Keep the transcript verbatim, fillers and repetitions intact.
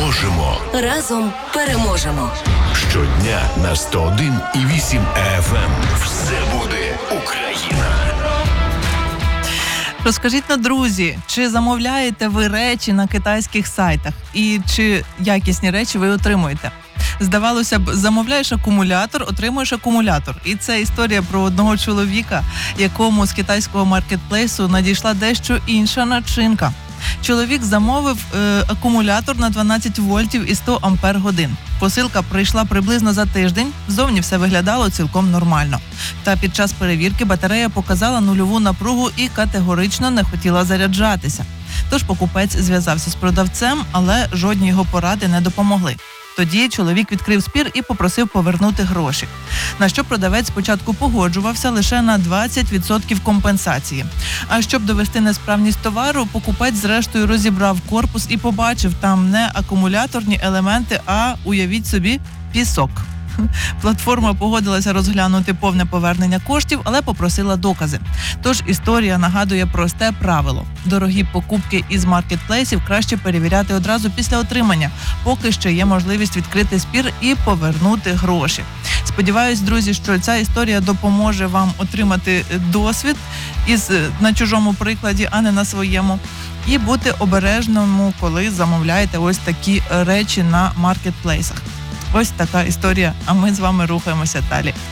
допоможемо. Разом переможемо. Щодня на сто один і вісім еф ем. Все буде Україна. Розкажіть на, друзі, чи замовляєте ви речі на китайських сайтах? І чи якісні речі ви отримуєте? Здавалося б, замовляєш акумулятор, отримуєш акумулятор. І це історія про одного чоловіка, якому з китайського маркетплейсу надійшла дещо інша начинка. Чоловік замовив е, акумулятор на дванадцять вольтів і сто ампер годин. Посилка прийшла приблизно за тиждень, ззовні все виглядало цілком нормально. Та під час перевірки батарея показала нульову напругу і категорично не хотіла заряджатися. Тож покупець зв'язався з продавцем, але жодні його поради не допомогли. Тоді чоловік відкрив спір і попросив повернути гроші. На що продавець спочатку погоджувався лише на двадцять відсотків компенсації. А щоб довести несправність товару, покупець зрештою розібрав корпус і побачив там не акумуляторні елементи, а, уявіть собі, пісок. Платформа погодилася розглянути повне повернення коштів, але попросила докази. Тож історія нагадує просте правило. Дорогі покупки із маркетплейсів краще перевіряти одразу після отримання, поки ще є можливість відкрити спір і повернути гроші. Сподіваюсь, друзі, що ця історія допоможе вам отримати досвід із на чужому прикладі, а не на своєму. І бути обережному, коли замовляєте ось такі речі на маркетплейсах. Ось така історія, а ми з вами рухаємося далі.